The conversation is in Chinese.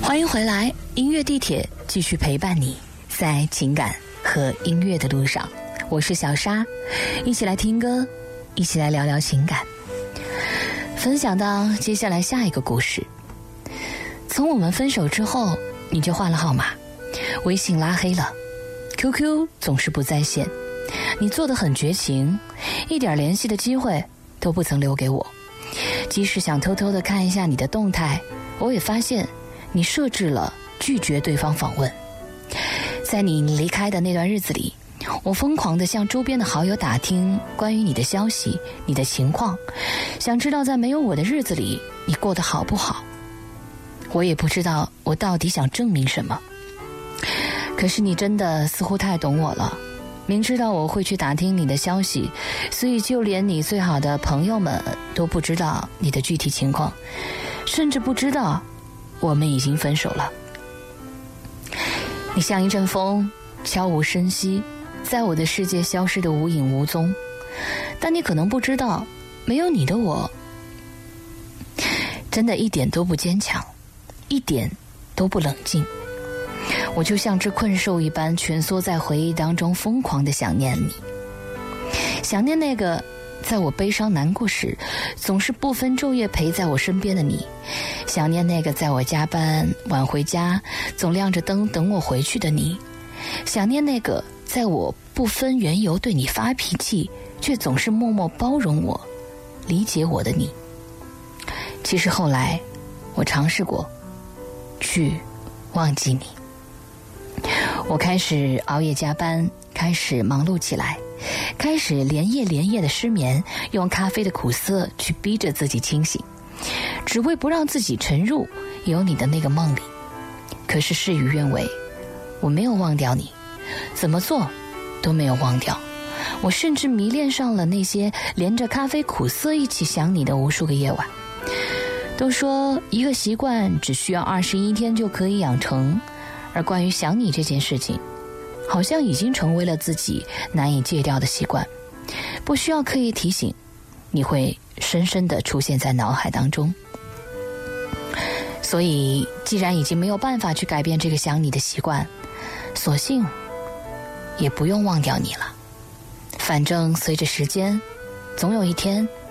欢迎回来，音乐地铁继续陪伴你在情感和音乐的路上。我是小沙，一起来听歌，一起来聊聊情感。分享到接下来下一个故事。从我们分手之后，你就换了号码，微信拉黑了， QQ 总是不在线，你做得很绝情，一点联系的机会都不曾留给我。即使想偷偷地看一下你的动态，我也发现你设置了拒绝对方访问。在你离开的那段日子里，我疯狂地向周边的好友打听关于你的消息，你的情况，想知道在没有我的日子里你过得好不好。我也不知道我到底想证明什么，可是你真的似乎太懂我了，明知道我会去打听你的消息，所以就连你最好的朋友们都不知道你的具体情况，甚至不知道我们已经分手了。你像一阵风，悄无声息，在我的世界消失得无影无踪。但你可能不知道，没有你的我，真的一点都不坚强，一点都不冷静。我就像只困兽一般，蜷缩在回忆当中，疯狂地想念你，想念那个在我悲伤难过时总是不分昼夜陪在我身边的你，想念那个在我加班晚回家总亮着灯等我回去的你，想念那个在我不分缘由对你发脾气却总是默默包容我理解我的你。其实后来我尝试过去忘记你，我开始熬夜加班，开始忙碌起来，开始连夜的失眠，用咖啡的苦涩去逼着自己清醒，只为不让自己沉入有你的那个梦里。可是事与愿违，我没有忘掉你，怎么做都没有忘掉。我甚至迷恋上了那些连着咖啡苦涩一起想你的无数个夜晚。都说一个习惯只需要21天就可以养成，而关于想你这件事情，好像已经成为了自己难以戒掉的习惯，不需要刻意提醒，你会深深地出现在脑海当中。所以既然已经没有办法去改变这个想你的习惯，索性也不用忘掉你了。反正随着时间，总有一天